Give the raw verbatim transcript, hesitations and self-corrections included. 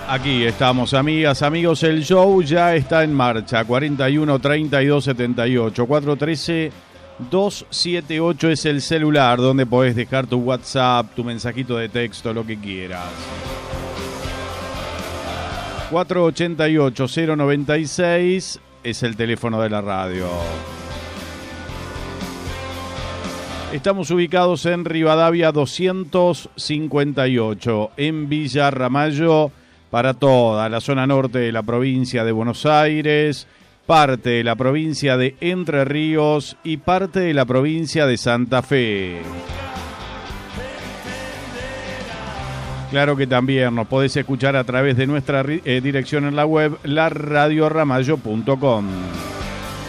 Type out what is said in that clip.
Aquí estamos, amigas, amigos, el show ya está en marcha. Cuarenta y uno, treinta y dos, setenta y ocho, cuatro trece, dos setenta y ocho es el celular donde podés dejar tu WhatsApp, tu mensajito de texto, lo que quieras. cuatro ochenta y ocho, cero noventa y seis es el teléfono de la radio. Estamos ubicados en Rivadavia doscientos cincuenta y ocho, en Villa Ramallo, para toda la zona norte de la provincia de Buenos Aires, parte de la provincia de Entre Ríos y parte de la provincia de Santa Fe. Claro que también nos podés escuchar a través de nuestra eh, dirección en la web, la radio ramallo punto com.